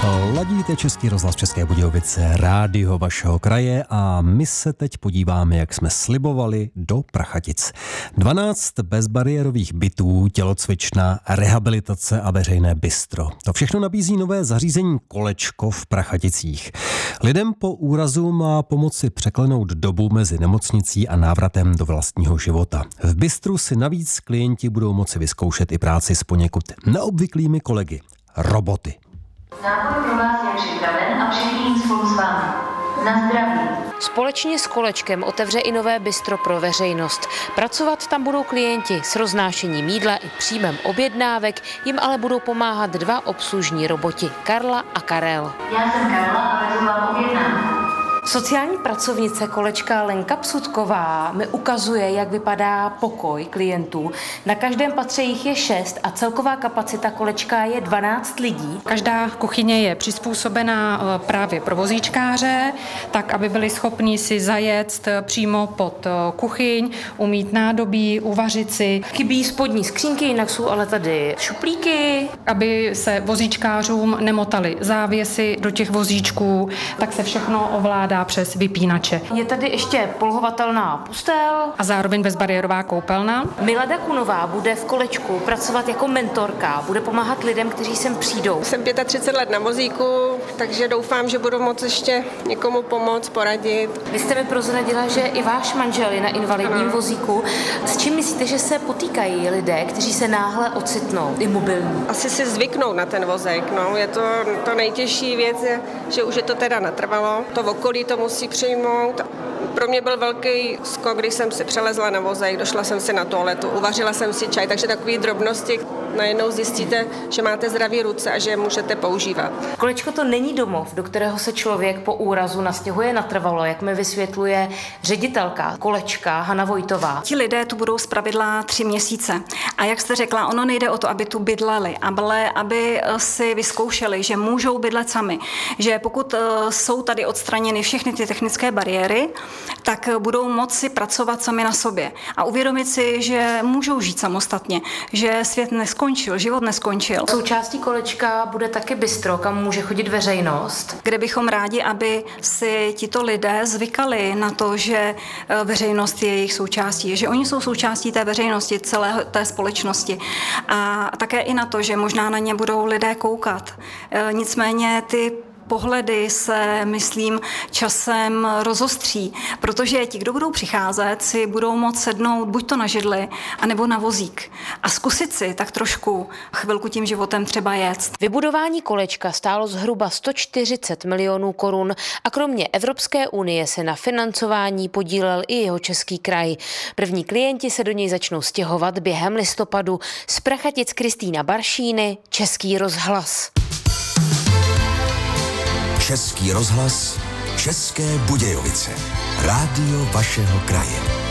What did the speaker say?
Ladíte Český rozhlas České Budějovice, rádio vašeho kraje a my se teď podíváme, jak jsme slibovali, do Prachatic. 12 bezbariérových bytů, tělocvična, rehabilitace a veřejné bistro. To všechno nabízí nové zařízení Kolečko v Prachaticích. Lidem po úrazu má pomoci překlenout dobu mezi nemocnicí a návratem do vlastního života. V bistru si navíc klienti budou moci vyzkoušet i práci s poněkud neobvyklými kolegy. Roboty. Nápoj pro vás je připraven a přichýlím spolu s vámi. Na zdraví. Společně s Kolečkem otevře i nové bistro pro veřejnost. Pracovat tam budou klienti s roznášením jídla i příjmem objednávek, jim ale budou pomáhat dva obslužní roboti, Karla a Karel. Já jsem Karla a vedu vám objednávku. Sociální pracovnice Kolečka Lenka Psutková mi ukazuje, jak vypadá pokoj klientů. Na každém patře jich je 6 a celková kapacita Kolečka je 12 lidí. Každá kuchyně je přizpůsobená právě pro vozíčkáře, tak aby byli schopni si zajet přímo pod kuchyň, umýt nádobí, uvařit si. Chybí spodní skřínky, jinak jsou ale tady šuplíky. Aby se vozíčkářům nemotaly závěsy do těch vozíčků, tak se všechno ovládá přes vypínače. Je tady ještě polohovatelná postel. A zároveň bezbariérová koupelna. Milada Kunová bude v Kolečku pracovat jako mentorka, bude pomáhat lidem, kteří sem přijdou. Jsem 35 let na vozíku, takže doufám, že budu moct ještě někomu pomoct, poradit. Vy jste mi prozradila, že i váš manžel je na invalidním vozíku. S čím myslíte, že se potýkají lidé, kteří se náhle ocitnou imobilní? Asi si zvyknou na ten vozík, no. Je to nejtěžší věc, že už je to teda natrvalo. To okolí to musí přijmout. Pro mě byl velký skok, když jsem si přelezla na vozík, došla jsem si na toaletu, uvařila jsem si čaj, takže takové drobnosti najednou zjistíte, že máte zdravé ruce a že je můžete používat. Kolečko to není domov, do kterého se člověk po úrazu nastěhuje natrvalo, jak mi vysvětluje ředitelka Kolečka Hana Vojtová. Ti lidé tu budou zpravidla 3 měsíce. A jak jste řekla, ono nejde o to, aby tu bydleli, ale aby si vyzkoušeli, že můžou bydlet sami. Že pokud jsou tady odstraněny všechny ty technické bariéry, tak budou moci pracovat sami na sobě a uvědomit si, že můžou žít samostatně, že svět neskončil, život neskončil. Součástí Kolečka bude taky bistro, kam může chodit veřejnost. Kde bychom rádi, aby si tito lidé zvykali na to, že veřejnost je jejich součástí, že oni jsou součástí té veřejnosti, celé té společnosti. A také i na to, že možná na ně budou lidé koukat. Nicméně ty pohledy se, myslím, časem rozostří, protože ti, kdo budou přicházet, si budou moct sednout buď to na židli, anebo na vozík a zkusit si tak trošku chvilku tím životem třeba jet. Vybudování Kolečka stálo zhruba 140 milionů korun a kromě Evropské unie se na financování podílel i jeho český kraj. První klienti se do něj začnou stěhovat během listopadu. Z Prachatic Kristýna Baršíny, Český rozhlas. Český rozhlas, České Budějovice, rádio vašeho kraje.